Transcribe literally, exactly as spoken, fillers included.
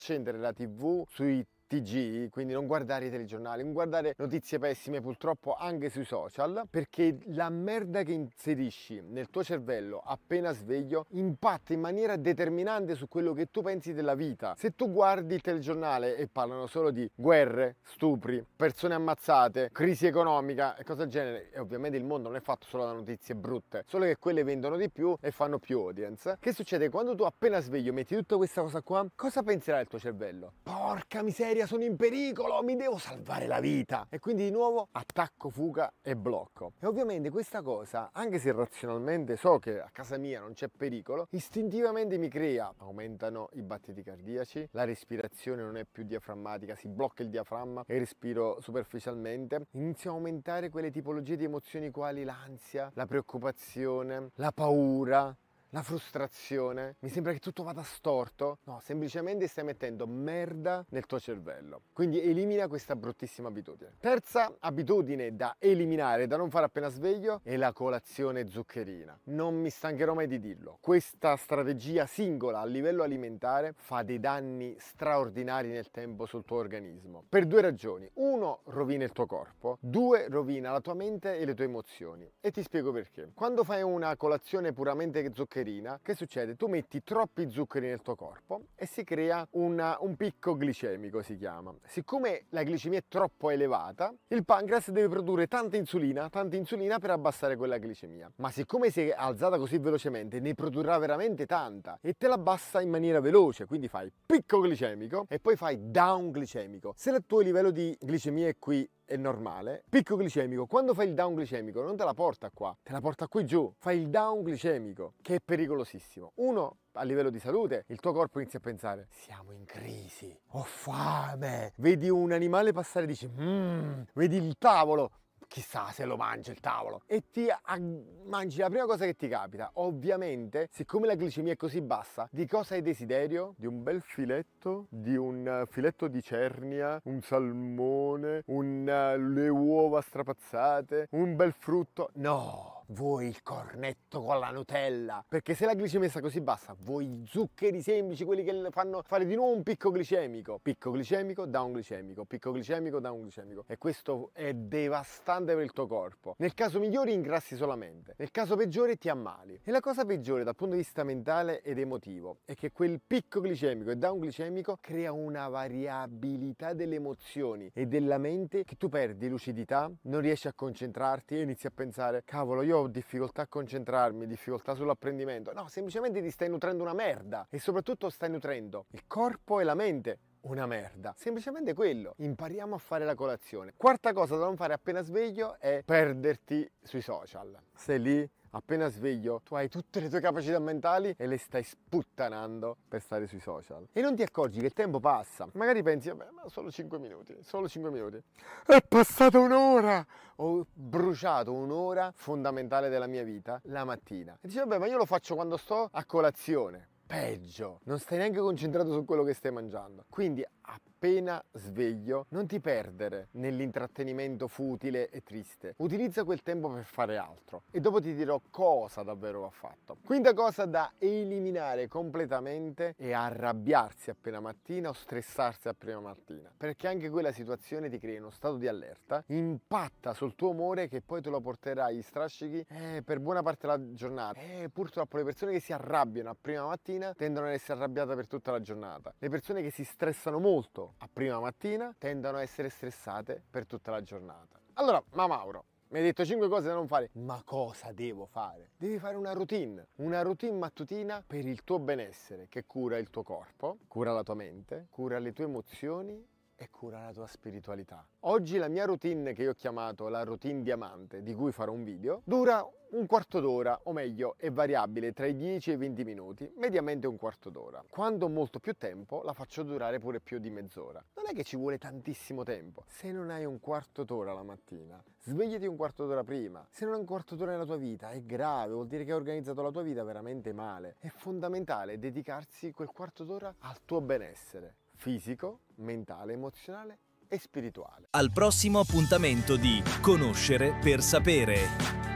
accendere la tivù sui T G, quindi non guardare i telegiornali, non guardare notizie pessime purtroppo anche sui social, perché la merda che inserisci nel tuo cervello appena sveglio impatta in maniera determinante su quello che tu pensi della vita. Se tu guardi il telegiornale e parlano solo di guerre, stupri, persone ammazzate, crisi economica e cose del genere, e ovviamente il mondo non è fatto solo da notizie brutte, solo che quelle vendono di più e fanno più audience. Che succede? Quando tu appena sveglio metti tutta questa cosa qua, cosa penserà il tuo cervello? Porca miseria, sono in pericolo, mi devo salvare la vita, e quindi di nuovo attacco, fuga e blocco. E ovviamente questa cosa, anche se razionalmente so che a casa mia non c'è pericolo, istintivamente mi crea, aumentano i battiti cardiaci, la respirazione non è più diaframmatica, si blocca il diaframma e respiro superficialmente, inizio a aumentare quelle tipologie di emozioni quali l'ansia, la preoccupazione, la paura, la frustrazione. Mi sembra che tutto vada storto. No, semplicemente stai mettendo merda nel tuo cervello. Quindi elimina questa bruttissima abitudine. Terza abitudine da eliminare, da non fare appena sveglio, è la colazione zuccherina. Non mi stancherò mai di dirlo. Questa strategia singola a livello alimentare fa dei danni straordinari nel tempo sul tuo organismo. Per due ragioni. Uno, rovina il tuo corpo. Due, rovina la tua mente e le tue emozioni. E ti spiego perché. Quando fai una colazione puramente zuccherina, che succede? Tu metti troppi zuccheri nel tuo corpo e si crea una, un picco glicemico, si chiama. Siccome la glicemia è troppo elevata, il pancreas deve produrre tanta insulina, tanta insulina per abbassare quella glicemia. Ma siccome si è alzata così velocemente, ne produrrà veramente tanta e te la abbassa in maniera veloce, quindi fai picco glicemico e poi fai down glicemico. Se il tuo livello di glicemia è qui, è normale, picco glicemico, quando fai il down glicemico non te la porta qua, te la porta qui giù, fai il down glicemico, che è pericolosissimo. Uno, a livello di salute, il tuo corpo inizia a pensare: siamo in crisi, ho fame, vedi un animale passare e dici mmm, vedi il tavolo, chissà se lo mangia il tavolo, e ti mangi la prima cosa che ti capita. Ovviamente, siccome la glicemia è così bassa, di cosa hai desiderio? Di un bel filetto, di un filetto di cernia, un salmone, un, le uova strapazzate, un bel frutto. No! Vuoi il cornetto con la Nutella, perché se la glicemia sta così bassa, vuoi i zuccheri semplici, quelli che fanno fare di nuovo un picco glicemico. Picco glicemico, down glicemico, picco glicemico, down glicemico. E questo è devastante per il tuo corpo. Nel caso migliore ingrassi solamente, nel caso peggiore ti ammali. E la cosa peggiore dal punto di vista mentale ed emotivo è che quel picco glicemico e down glicemico crea una variabilità delle emozioni e della mente, che tu perdi lucidità, non riesci a concentrarti e inizi a pensare: cavolo, io ho difficoltà a concentrarmi, difficoltà sull'apprendimento. No, semplicemente ti stai nutrendo una merda, e soprattutto stai nutrendo il corpo e la mente una merda. Semplicemente quello. Impariamo a fare la colazione. Quarta cosa da non fare appena sveglio è perderti sui social. Sei lì, appena sveglio, tu hai tutte le tue capacità mentali e le stai sputtanando per stare sui social. E non ti accorgi che il tempo passa. Magari pensi: vabbè, ma solo cinque minuti, solo cinque minuti. È passata un'ora! Ho bruciato un'ora fondamentale della mia vita la mattina. E dici: vabbè, ma io lo faccio quando sto a colazione. Peggio, non stai neanche concentrato su quello che stai mangiando. Quindi appena sveglio non ti perdere nell'intrattenimento futile e triste. Utilizza quel tempo per fare altro e dopo ti dirò cosa davvero va fatto. Quinta cosa da eliminare completamente è arrabbiarsi appena mattina o stressarsi appena mattina, perché anche quella situazione ti crea uno stato di allerta, impatta sul tuo umore, che poi te lo porterà agli strascichi eh, per buona parte della giornata. E eh, purtroppo le persone che si arrabbiano a prima mattina tendono ad essere arrabbiate per tutta la giornata. Le persone che si stressano molto a prima mattina tendono a essere stressate per tutta la giornata. Allora, ma Mauro, mi hai detto cinque cose da non fare, ma cosa devo fare? Devi fare una routine, una routine mattutina per il tuo benessere, che cura il tuo corpo, cura la tua mente, cura le tue emozioni e cura la tua spiritualità. Oggi la mia routine, che io ho chiamato la routine diamante, di cui farò un video, dura un quarto d'ora, o meglio è variabile tra i dieci e i venti minuti, mediamente un quarto d'ora. Quando ho molto più tempo la faccio durare pure più di mezz'ora. Non è che ci vuole tantissimo tempo. Se non hai un quarto d'ora la mattina, svegliati un quarto d'ora prima. Se non hai un quarto d'ora nella tua vita è grave, vuol dire che hai organizzato la tua vita veramente male. È fondamentale dedicarsi quel quarto d'ora al tuo benessere fisico, mentale, emozionale e spirituale. Al prossimo appuntamento di Conoscere per sapere.